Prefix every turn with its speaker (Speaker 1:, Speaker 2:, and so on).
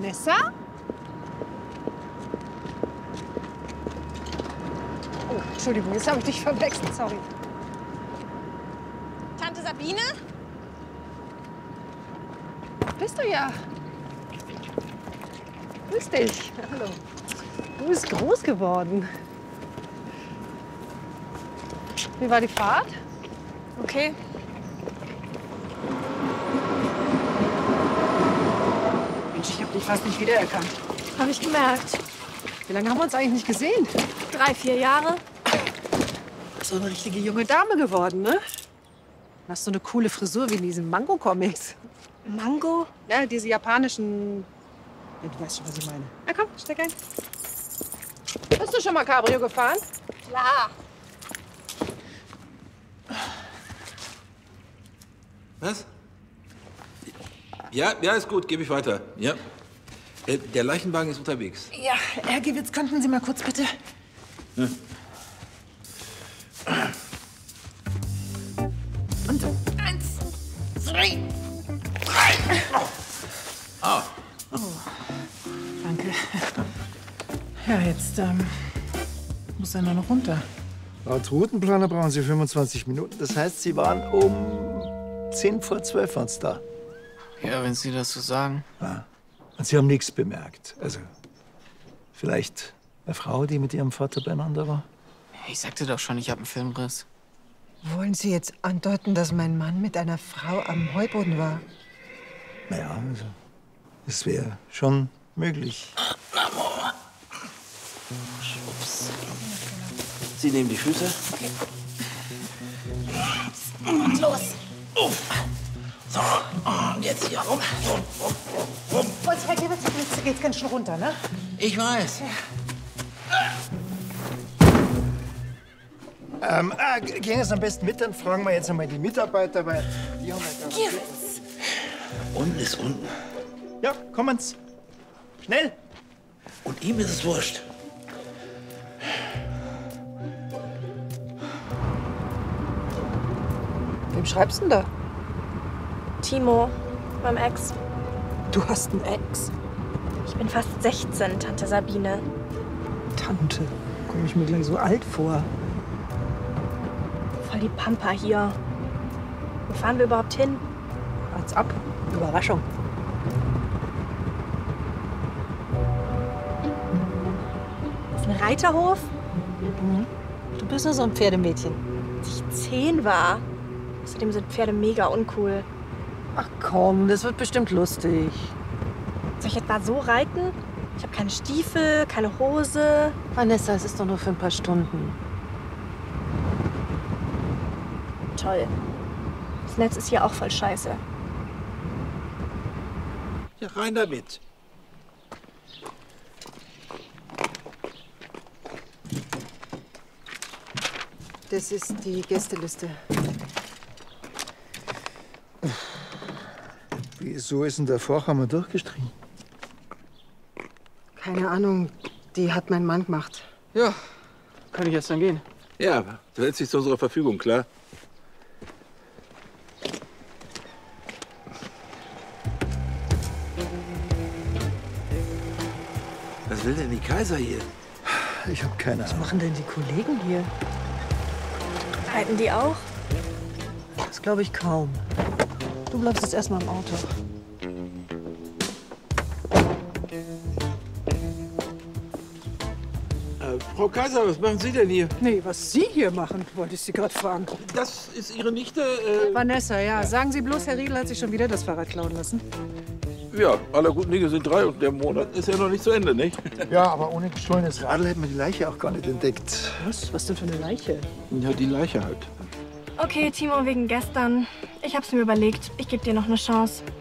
Speaker 1: Vanessa? Oh, Entschuldigung, jetzt habe ich dich verwechselt, sorry.
Speaker 2: Tante Sabine?
Speaker 1: Bist du ja. Grüß dich. Hallo. Du bist groß geworden. Wie war die Fahrt?
Speaker 2: Okay.
Speaker 1: Mensch, ich habe dich fast nicht wiedererkannt.
Speaker 2: Habe ich gemerkt.
Speaker 1: Wie lange haben wir uns eigentlich nicht gesehen?
Speaker 2: 3, 4 Jahre.
Speaker 1: So eine richtige junge Dame geworden, ne? Hast so eine coole Frisur wie in diesen Mango-Comics.
Speaker 2: Mango?
Speaker 1: Ja, diese japanischen... Ja, du weißt schon, was ich meine. Na komm, steig ein. Bist du schon mal Cabrio gefahren?
Speaker 2: Klar.
Speaker 3: Was? Ja, ist gut, gebe ich weiter. Ja. Der Leichenwagen ist unterwegs.
Speaker 1: Ja, Herr Gewitz, könnten Sie mal kurz bitte...
Speaker 3: Ja.
Speaker 1: Und 1, 2, 3.
Speaker 3: Ah.
Speaker 1: Oh. Danke. Ja, jetzt muss er nur noch runter.
Speaker 4: Laut Routenplaner brauchen Sie 25 Minuten. Das heißt, Sie waren um 10 vor 12 waren's da.
Speaker 5: Ja, wenn Sie das so sagen.
Speaker 4: Ja. Und Sie haben nichts bemerkt. Also, vielleicht eine Frau, die mit Ihrem Vater beieinander war?
Speaker 5: Ich sagte doch schon, ich habe einen Filmriss.
Speaker 6: Wollen Sie jetzt andeuten, dass mein Mann mit einer Frau am Heuboden war?
Speaker 4: Naja, also, es wäre schon möglich.
Speaker 3: Sie nehmen die Füße.
Speaker 5: Okay.
Speaker 3: Und los. So, und jetzt hier rum.
Speaker 1: Und Herr Gewitz, jetzt geht's ganz schön runter, ne?
Speaker 3: Ich weiß.
Speaker 4: Gehen Sie am besten mit, dann fragen wir jetzt einmal die Mitarbeiter, weil die haben ja
Speaker 3: Gewitz. Unten ist unten.
Speaker 4: Ja, kommen's. Schnell.
Speaker 3: Und ihm ist es wurscht.
Speaker 1: Wem schreibst du denn da?
Speaker 2: Timo, meinem Ex.
Speaker 1: Du hast einen Ex?
Speaker 2: Ich bin fast 16, Tante Sabine.
Speaker 1: Tante, komme ich mir gleich so alt vor.
Speaker 2: Voll die Pampa hier. Wo fahren wir überhaupt hin?
Speaker 1: Als ab. Überraschung.
Speaker 2: Das ist ein Reiterhof?
Speaker 1: Mhm. Du bist nur so ein Pferdemädchen.
Speaker 2: Als ich 10 war. Außerdem sind Pferde mega uncool.
Speaker 1: Ach komm, das wird bestimmt lustig.
Speaker 2: Soll ich etwa so reiten? Ich habe keine Stiefel, keine Hose.
Speaker 1: Vanessa, es ist doch nur für ein paar Stunden.
Speaker 2: Toll. Das Netz ist hier auch voll scheiße.
Speaker 3: Ja, rein damit.
Speaker 6: Das ist die Gästeliste.
Speaker 4: Wieso ist denn der Vorhammer durchgestrichen?
Speaker 6: Keine Ahnung, die hat mein Mann gemacht.
Speaker 5: Ja, kann ich jetzt dann gehen?
Speaker 3: Ja, du hältst dich zu unserer Verfügung, klar? Was will denn die Kaiser hier?
Speaker 4: Ich habe keine
Speaker 1: Was
Speaker 4: Ahnung.
Speaker 1: machen denn die Kollegen hier?
Speaker 2: Reiten die auch?
Speaker 1: Das glaube ich kaum. Du bleibst jetzt erstmal im Auto.
Speaker 3: Frau Kaiser, was machen Sie denn hier?
Speaker 1: Nee, was Sie hier machen, wollte ich Sie gerade fragen.
Speaker 3: Das ist Ihre Nichte?
Speaker 1: Vanessa, ja. Sagen Sie bloß, Herr Riedel hat sich schon wieder das Fahrrad klauen lassen.
Speaker 3: Ja, aller guten Dinge sind 3 und der Monat ist ja noch nicht zu Ende, nicht?
Speaker 4: Ja, aber ohne gestohlenes Radl hätten wir die Leiche auch gar nicht entdeckt.
Speaker 1: Was? Was denn für eine Leiche?
Speaker 3: Ja, die Leiche halt.
Speaker 2: Okay, Timo, wegen gestern. Ich hab's mir überlegt. Ich gebe dir noch eine Chance.